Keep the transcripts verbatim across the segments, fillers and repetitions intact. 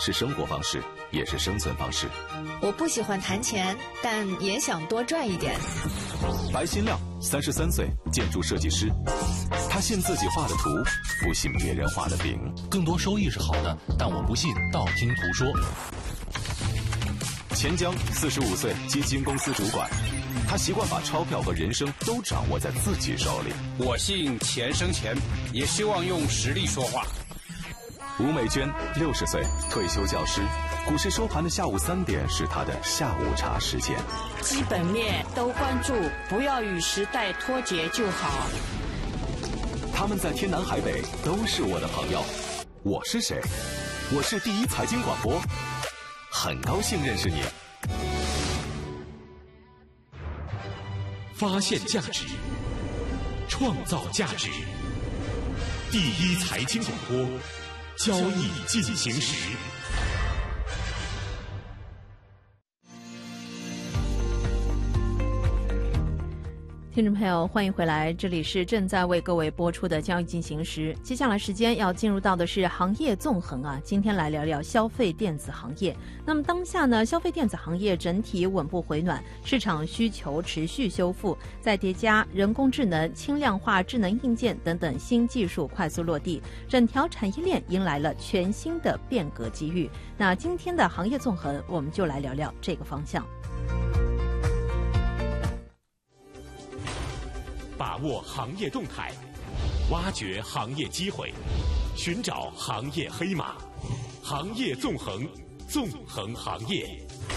是生活方式，也是生存方式。 我不喜欢谈钱，但也想多赚一点。 白新亮，三十三岁，建筑设计师。他信自己画的图，不信别人画的饼。 更多收益是好的，但我不信道听途说。 钱江，四十五岁，基金公司主管。他习惯把钞票和人生都掌握在自己手里。 我信钱生钱，也希望用实力说话。 吴美娟，六十岁，退休教师。股市收盘的下午三点是她的下午茶时间。 基本面都关注，不要与时代脱节就好。 他们在天南海北都是我的朋友。我是谁？我是第一财经广播，很高兴认识你。 发现价值，创造价值。第一财经广播，交易进行时。 听众朋友，欢迎回来，这里是正在为各位播出的交易进行时。接下来时间要进入到的是行业纵横啊，今天来聊聊消费电子行业。那么当下呢，消费电子行业整体稳步回暖，市场需求持续修复，再叠加人工智能、轻量化智能硬件等等新技术快速落地，整条产业链迎来了全新的变革机遇。那今天的行业纵横，我们就来聊聊这个方向。 把握行业动态，挖掘行业机会，寻找行业黑马，行业纵横，纵横行业。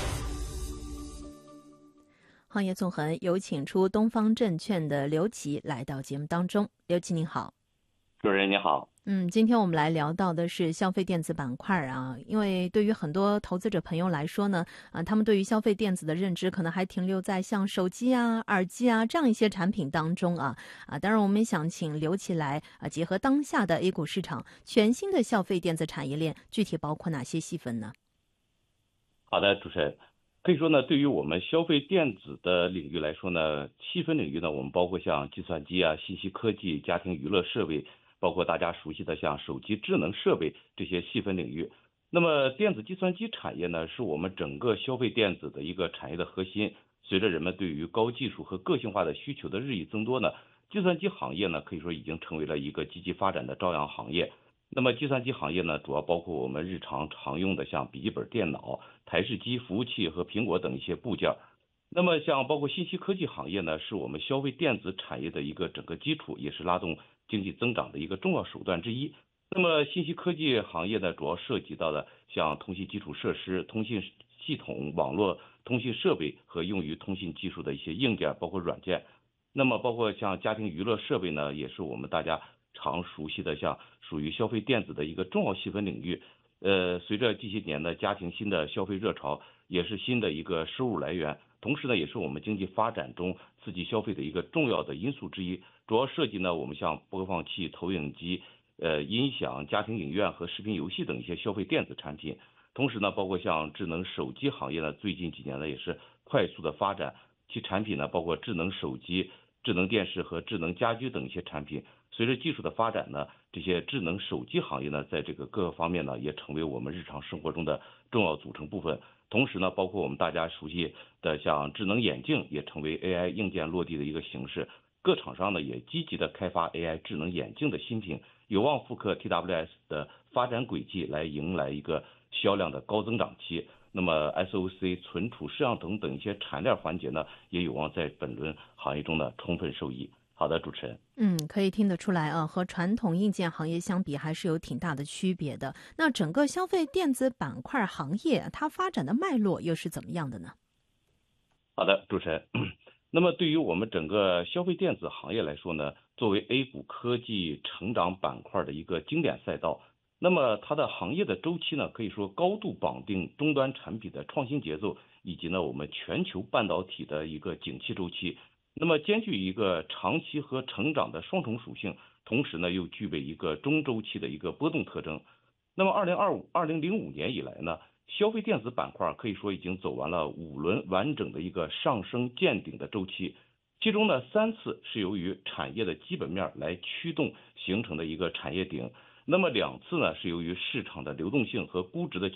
行业纵横，有请出东方证券的刘琦来到节目当中。刘琦您好。 主持人你好。 嗯，今天我们来聊到的是消费电子板块啊，因为对于很多投资者朋友来说呢，啊，他们对于消费电子的认知可能还停留在像手机啊、耳机啊这样一些产品当中啊啊，当然我们也想请刘琦来啊，结合当下的 A 股市场，全新的消费电子产业链具体包括哪些细分呢？ 好的，主持人，可以说呢，对于我们消费电子的领域来说呢，细分领域呢，我们包括像计算机啊、信息科技、家庭娱乐设备。包括大家熟悉的像手机智能设备这些细分领域。那么电子计算机产业呢，是我们整个消费电子的一个产业的核心。随着人们对于高技术和个性化的需求的日益增多呢，计算机行业呢可以说已经成为了一个积极发展的朝阳行业。那么计算机行业呢，主要包括我们日常常用的像笔记本电脑、台式机、服务器和苹果等一些部件。那么像包括信息科技行业呢，是我们消费电子产业的一个整个基础，也是拉动经济增长的一个重要手段之一。那么信息科技行业呢，主要涉及到的像通信基础设施、通信系统、网络通信设备和用于通信技术的一些硬件，包括软件。那么包括像家庭娱乐设备呢，也是我们大家常熟悉的，像属于消费电子的一个重要细分领域。呃，随着这些年的家庭新的消费热潮，也是新的一个收入来源。同时呢，也是我们经济发展中刺激消费的一个重要的因素之一。主要涉及呢，我们像播放器、投影机、呃音响、家庭影院和视频游戏等一些消费电子产品。同时呢，包括像智能手机行业呢，最近几年呢也是快速的发展，其产品呢包括智能手机、智能电视和智能家居等一些产品。随着技术的发展呢，这些智能手机行业呢，在这个各个方面呢，也成为我们日常生活中的重要组成部分。同时呢，包括我们大家熟悉的像智能眼镜，也成为 A I 硬件落地的一个形式。各厂商呢也积极的开发 A I 智能眼镜的新品，有望复刻 T W S 的发展轨迹，来迎来一个销量的高增长期。那么 S O C、存储、摄像头等一些产链环节呢，也有望在本轮行业中呢充分受益。好的，主持人。 嗯，可以听得出来啊，和传统硬件行业相比，还是有挺大的区别的。那整个消费电子板块行业，它发展的脉络又是怎么样的呢？ 好的，主持人。那么对于我们整个消费电子行业来说呢，作为 A 股科技成长板块的一个经典赛道，那么它的行业的周期呢，可以说高度绑定终端产品的创新节奏，以及呢我们全球半导体的一个景气周期。那么兼具一个长期和成长的双重属性，同时呢又具备一个中周期的一个波动特征。那么二零二五、二零零五年以来呢，消费电子板块可以说已经走完了五轮完整的一个上升见顶的周期，其中呢三次是由于产业的基本面来驱动形成的一个产业顶，那么两次呢是由于市场的流动性和估值的